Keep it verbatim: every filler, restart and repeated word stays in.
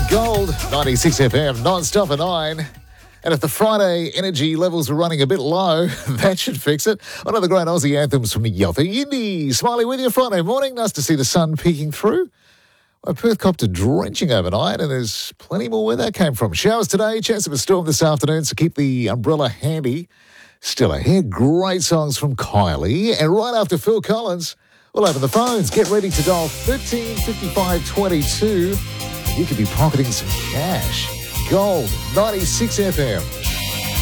Gold, ninety-six F M, non-stop at nine. And if the Friday energy levels are running a bit low, that should fix it. One of the great Aussie anthems from Yaltha Yindi. Smiley with you Friday morning. Nice to see the sun peeking through. Well, Perth copped a drenching overnight, and there's plenty more where that came from. Showers today, chance of a storm this afternoon, so keep the umbrella handy. Still ahead, great songs from Kylie. And right after Phil Collins, we'll open the phones. Get ready to dial thirteen fifty-five twenty-two. You could be pocketing some cash. Gold, ninety-six F M.